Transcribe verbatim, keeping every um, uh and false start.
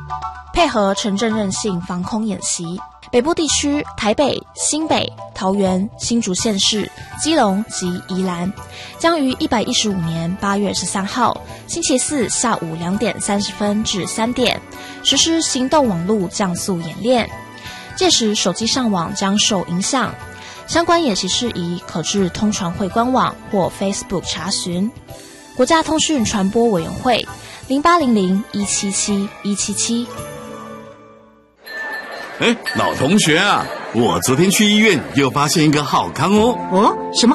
配合城镇韧性防空演习，北部地区台北、新北、桃园、新竹县市、基隆及宜兰将于一百一十五年八月十三号星期四下午两点三十分至三点实施行动网络降速演练，届时手机上网将受影响。相关演习事宜可至通传会官网或 Facebook 查询。国家通讯传播委员会零八零零一七七一七七。 哎，老同学啊，我昨天去医院又发现一个好康哦。 哦，什么